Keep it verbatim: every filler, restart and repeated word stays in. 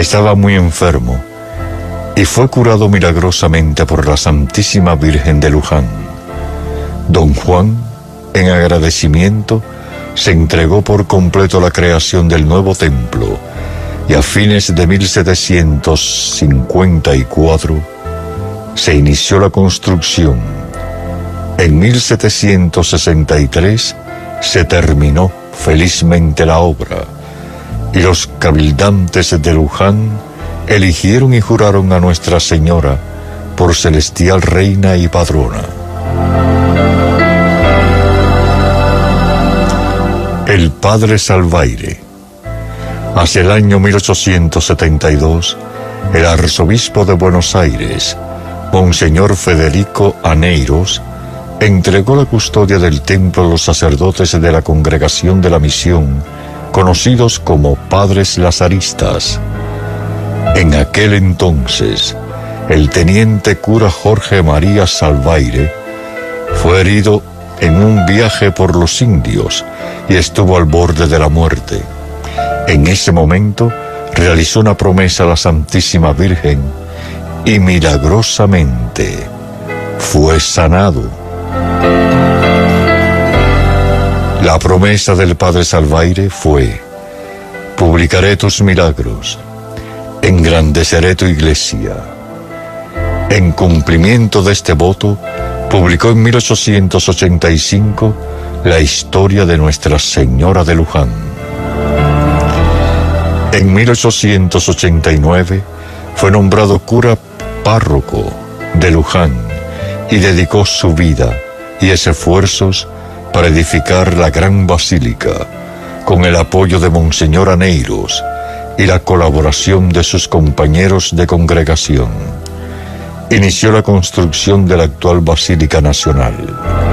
estaba muy enfermo y fue curado milagrosamente por la Santísima Virgen de Luján. Don Juan, en agradecimiento, se entregó por completo a la creación del nuevo templo y a fines de mil setecientos cincuenta y cuatro se inició la construcción. En mil setecientos sesenta y tres se terminó felizmente la obra y los cabildantes de Luján eligieron y juraron a Nuestra Señora por celestial reina y patrona. El Padre Salvaire. Hacia el año mil ochocientos setenta y dos, el arzobispo de Buenos Aires, Monseñor Federico Aneiros, entregó la custodia del templo a los sacerdotes de la Congregación de la Misión, conocidos como Padres Lazaristas. En aquel entonces, el teniente cura Jorge María Salvaire fue herido en un viaje por los indios y estuvo al borde de la muerte. En ese momento, realizó una promesa a la Santísima Virgen y milagrosamente fue sanado. La promesa del Padre Salvaire fue: publicaré tus milagros, engrandeceré tu iglesia. En cumplimiento de este voto, publicó en mil ochocientos ochenta y cinco la historia de Nuestra Señora de Luján. En mil ochocientos ochenta y nueve fue nombrado cura párroco de Luján y dedicó su vida y esfuerzos para edificar la gran basílica, con el apoyo de Monseñor Aneiros y la colaboración de sus compañeros de congregación. Inició la construcción de la actual Basílica Nacional.